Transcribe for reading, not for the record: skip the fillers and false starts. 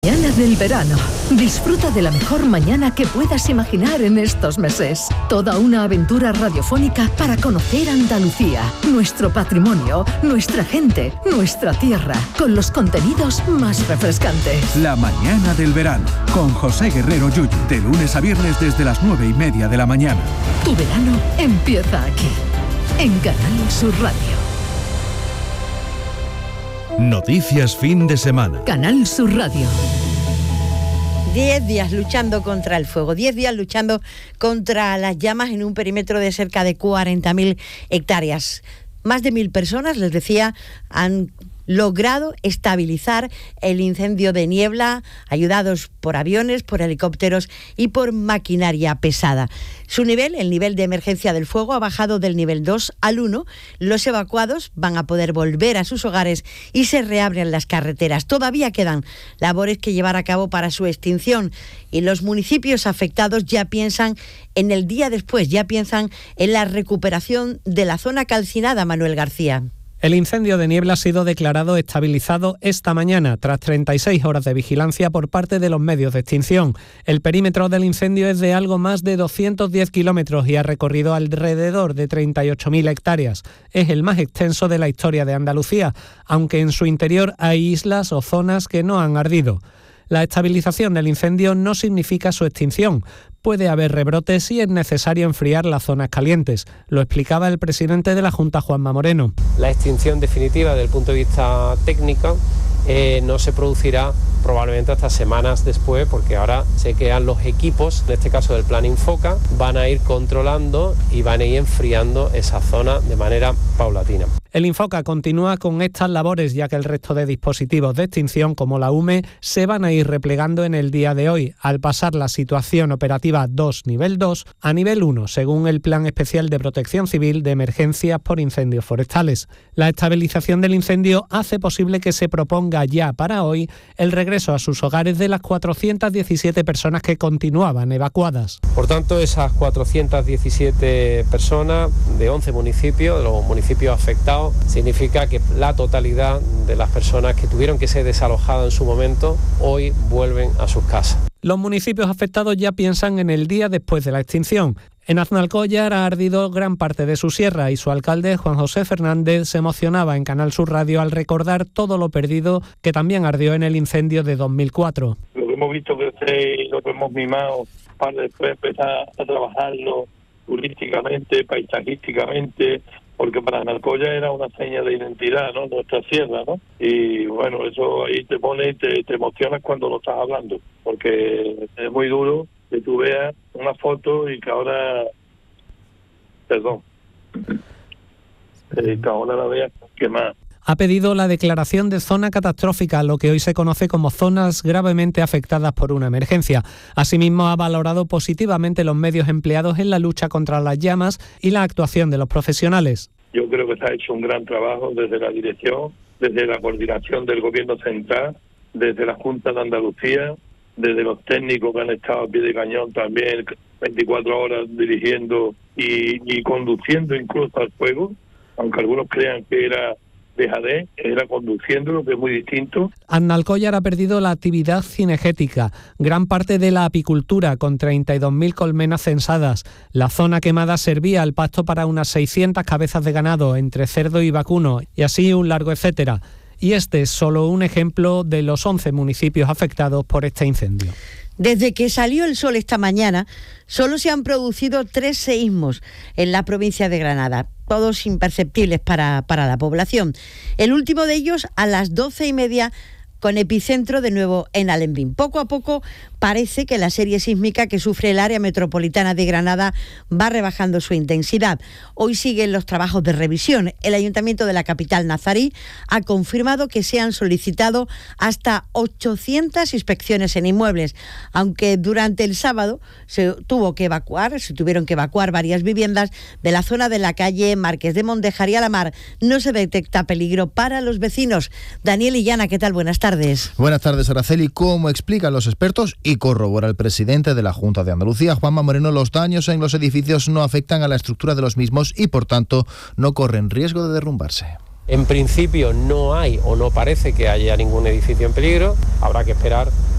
Mañana del verano. Disfruta de la mejor mañana que puedas imaginar en estos meses. Toda una aventura radiofónica para conocer Andalucía, nuestro patrimonio, nuestra gente, nuestra tierra, con los contenidos más refrescantes. La mañana del verano, con José Guerrero Yuyu, de lunes a viernes desde las 9:30 de la mañana. Tu verano empieza aquí, en Canal Sur Radio. Noticias fin de semana. Canal Sur Radio. 10 días luchando contra el fuego, 10 días luchando contra las llamas en un perímetro de cerca de 40.000 hectáreas. Más de 1.000 personas, les decía, han logrado estabilizar el incendio de Niebla, ayudados por aviones, por helicópteros y por maquinaria pesada. Su nivel, el nivel de emergencia del fuego, ha bajado del nivel 2 al 1. Los evacuados van a poder volver a sus hogares y se reabren las carreteras. Todavía quedan labores que llevar a cabo para su extinción y los municipios afectados ya piensan en el día después, ya piensan en la recuperación de la zona calcinada, Manuel García. El incendio de Niebla ha sido declarado estabilizado esta mañana, tras 36 horas de vigilancia por parte de los medios de extinción. El perímetro del incendio es de algo más de 210 kilómetros y ha recorrido alrededor de 38.000 hectáreas. Es el más extenso de la historia de Andalucía, aunque en su interior hay islas o zonas que no han ardido. La estabilización del incendio no significa su extinción. Puede haber rebrotes y es necesario enfriar las zonas calientes. Lo explicaba el presidente de la Junta, Juanma Moreno. La extinción definitiva desde el punto de vista técnico no se producirá probablemente hasta semanas después, porque ahora se quedan los equipos, en este caso del Plan Infoca, van a ir controlando y van a ir enfriando esa zona de manera paulatina. El Infoca continúa con estas labores, ya que el resto de dispositivos de extinción, como la UME, se van a ir replegando en el día de hoy, al pasar la situación operativa 2, nivel 2, a nivel 1, según el Plan Especial de Protección Civil de Emergencias por Incendios Forestales. La estabilización del incendio hace posible que se proponga ya para hoy el regreso a sus hogares de las 417 personas que continuaban evacuadas. Por tanto, esas 417 personas de 11 municipios, de los municipios afectados, significa que la totalidad de las personas que tuvieron que ser desalojadas en su momento, hoy vuelven a sus casas. Los municipios afectados ya piensan en el día después de la extinción. En Aznalcóllar ha ardido gran parte de su sierra y su alcalde, Juan José Fernández, se emocionaba en Canal Sur Radio al recordar todo lo perdido que también ardió en el incendio de 2004. Lo que hemos visto crecer y lo que hemos mimado para después empezar a trabajarlo turísticamente, paisajísticamente, porque para Aznalcóllar era una seña de identidad, ¿no? Nuestra sierra, ¿no? Y bueno, eso ahí te pone, te emocionas cuando lo estás hablando, porque es muy duro que tú veas una foto y que ahora, que ahora la veas quemada. Ha pedido la declaración de zona catastrófica, lo que hoy se conoce como zonas gravemente afectadas por una emergencia. Asimismo, ha valorado positivamente los medios empleados en la lucha contra las llamas y la actuación de los profesionales. Yo creo que se ha hecho un gran trabajo desde la dirección, desde la coordinación del Gobierno Central, desde la Junta de Andalucía, desde los técnicos que han estado a pie de cañón también 24 horas dirigiendo y conduciendo incluso al fuego, aunque algunos crean que era dejadez, era conduciéndolo, que es muy distinto. Aznalcóllar ha perdido la actividad cinegética, gran parte de la apicultura, con 32.000 colmenas censadas. La zona quemada servía al pasto para unas 600 cabezas de ganado, entre cerdo y vacuno, y así un largo etcétera. Y este es solo un ejemplo de los 11 municipios afectados por este incendio. Desde que salió el sol esta mañana, solo se han producido 3 seísmos en la provincia de Granada, todos imperceptibles para la población. El último de ellos a las 12:30, con epicentro de nuevo en Alembín. Poco a poco parece que la serie sísmica que sufre el área metropolitana de Granada va rebajando su intensidad. Hoy siguen los trabajos de revisión. El Ayuntamiento de la capital nazarí ha confirmado que se han solicitado hasta 800 inspecciones en inmuebles, aunque durante el sábado se tuvieron que evacuar varias viviendas de la zona de la calle Marqués de Mondéjar y Alamar. No se detecta peligro para los vecinos. Daniel Illana, ¿qué tal? Buenas tardes. Buenas tardes, Araceli. Como explican los expertos y corrobora el presidente de la Junta de Andalucía, Juanma Moreno, los daños en los edificios no afectan a la estructura de los mismos y, por tanto, no corren riesgo de derrumbarse. En principio no hay o no parece que haya ningún edificio en peligro, habrá que esperar